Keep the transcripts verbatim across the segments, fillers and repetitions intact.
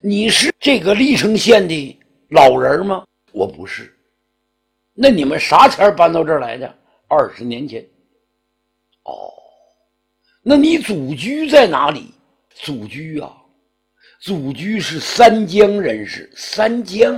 你是这个历城县的老人吗？我不是。那你们啥前搬到这儿来的？二十年前。哦，那你祖居在哪里？祖居啊，祖居是三江人士。三江？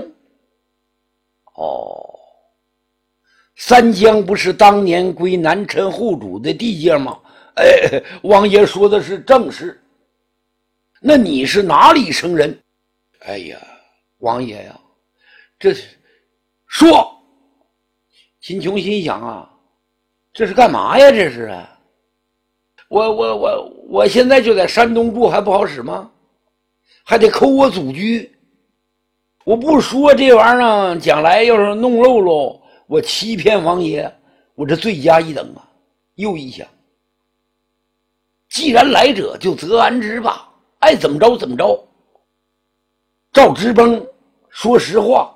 哦，三江不是当年归南陈后主的地界吗？哎，王爷说的是正事。那你是哪里生人？哎呀，王爷呀，这说。秦琼心想啊，这是干嘛呀？这是啊，我我我我现在就在山东住，还不好使吗？还得抠我祖居。我不说这玩意儿，将来要是弄漏喽，我欺骗王爷，我这罪加一等啊！又一想，既然来者，就责安之吧，爱怎么着怎么着。赵之崩说实话。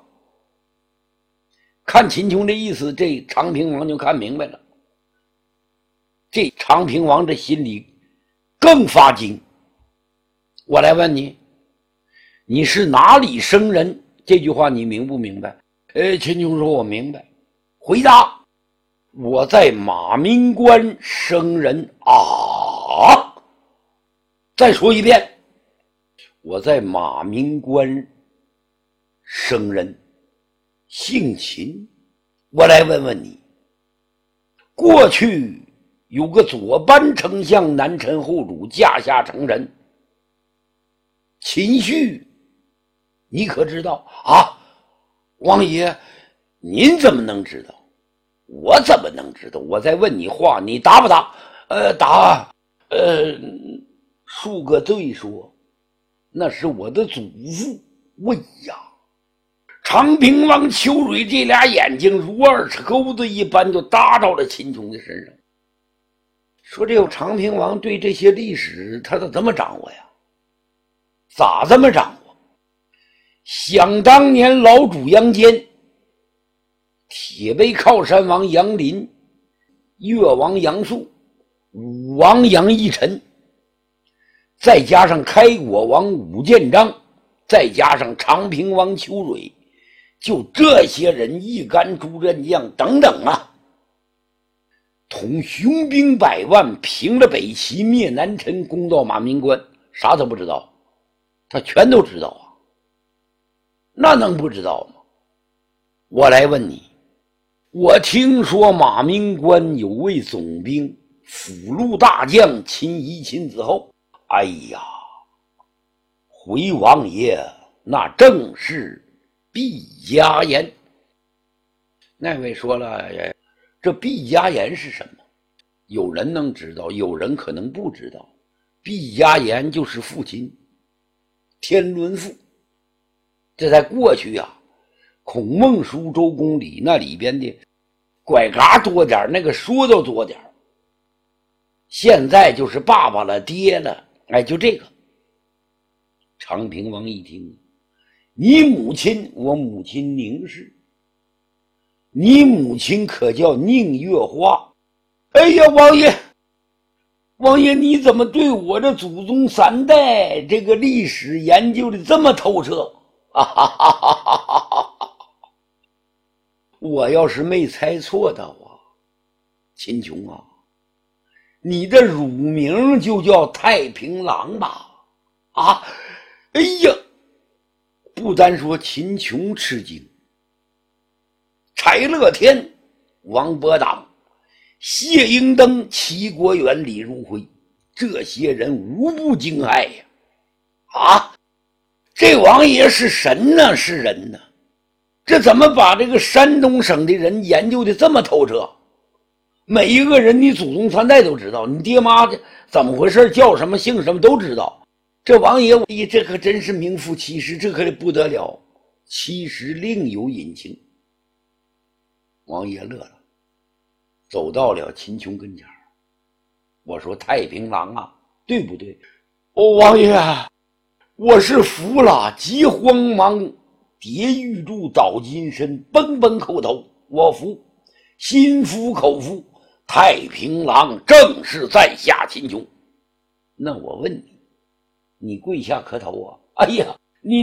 看秦琼这意思，这长平王就看明白了。这长平王这心里更发惊。我来问你，你是哪里生人？这句话你明不明白？呃，秦琼说：“我明白。”回答：“我在马鸣关生人啊！”再说一遍：“我在马鸣关生人。”姓秦，我来问问你，过去有个左班丞相南陈后主驾下成人秦绪，你可知道啊？王爷，您怎么能知道？我怎么能知道？我在问你话，你答不答？呃，答。呃，恕个罪说，那是我的祖父。喂呀！长平王秋蕊这俩眼睛如二尺钩子一般，就搭到了秦琼的身上。说这个长平王对这些历史他咋这么掌握呀？咋这么掌握？想当年老主杨坚、铁背靠山王杨林、越王杨素、武王杨义臣，再加上开国王武建章，再加上长平王秋蕊，就这些人一干诸战将等等啊，统雄兵百万，平了北齐，灭南陈，攻到马鸣关，啥都不知道，他全都知道啊，那能不知道吗？我来问你，我听说马鸣关有位总兵辅路大将秦仪秦子厚，哎呀，回王爷，那正是毕加言。那位说了，这毕加言是什么？有人能知道，有人可能不知道。毕加言就是父亲天伦父，这在过去啊，孔孟书周公礼那里边的拐嘎多点，那个说都多点，现在就是爸爸了，爹了，哎，就这个。长平王一听，你母亲，我母亲宁氏，你母亲可叫宁月花。哎呀，王爷，王爷，你怎么对我这祖宗三代这个历史研究的这么透彻？啊哈哈哈哈哈哈！我要是没猜错的话，秦琼啊，你的乳名就叫太平郎吧？啊，哎呀！不单说秦琼吃惊，柴乐天、王伯党、谢英登、齐国元、李如辉，这些人无不惊骇呀！啊，这王爷是神呢，是人呢？这怎么把这个山东省的人研究的这么透彻？每一个人你祖宗三代都知道，你爹妈怎么回事，叫什么姓什么都知道。这王爷，这可真是名副其实，这可不得了。其实另有隐情。王爷乐了，走到了秦琼跟前。我说：“太平郎啊，对不对？”哦，王爷，我是服了，急慌忙叠玉柱倒金身，蹦蹦叩头，我服，心服口服。太平郎正是在下秦琼。那我问你，你跪下磕头啊？哎呀，